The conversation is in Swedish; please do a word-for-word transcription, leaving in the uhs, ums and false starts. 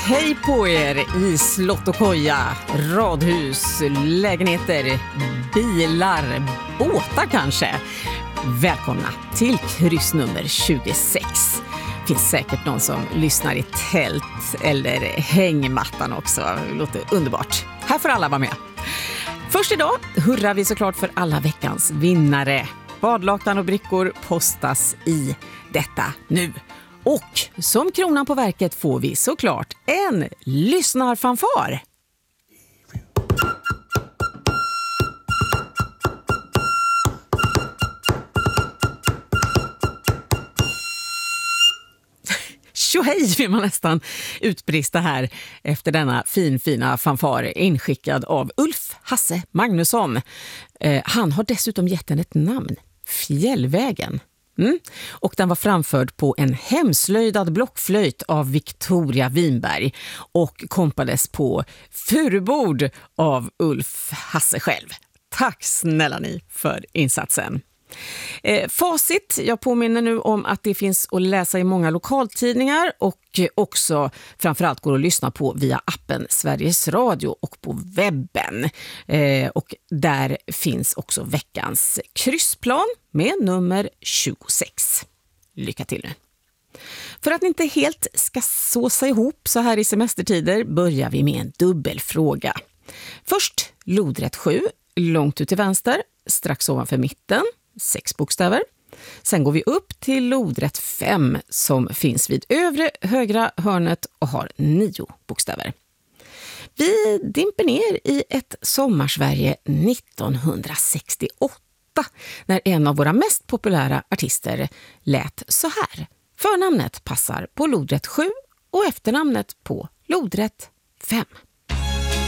Hej på er i slott och koja, radhus, lägenheter, bilar, båtar kanske. Välkomna till kryssnummer tjugosex. Finns säkert någon som lyssnar i tält eller hängmattan också. Det låter underbart. Här får alla vara med. Först idag hurrar vi såklart för alla veckans vinnare. Badlakan och brickor postas i detta nu. Och som kronan på verket får vi såklart en lyssnarfanfar. Tjohej vill man nästan utbrista här efter denna finfina fanfar inskickad av Ulf Hasse Magnusson. Eh, han har dessutom gett den ett namn, Fjällvägen. Mm. Och den var framförd på en hemslöjdad blockflöjt av Victoria Winberg och kompades på furubord av Ulf Hasse själv. Tack snälla ni för insatsen. Eh, facit, jag påminner nu om att det finns att läsa i många lokaltidningar och också framförallt går att lyssna på via appen Sveriges Radio och på webben. Eh, och där finns också veckans kryssplan med nummer tjugosex. Lycka till nu! För att inte helt ska såsa ihop så här i semestertider börjar vi med en dubbelfråga. Först lodrätt sju, långt ut till vänster, strax ovanför mitten. Sex bokstäver. Sen går vi upp till lodrätt fem som finns vid övre högra hörnet och har nio bokstäver. Vi dimper ner i ett sommarsverige nittonhundrasextioåtta när en av våra mest populära artister lät så här. Förnamnet passar på lodrätt sju och efternamnet på lodrätt fem.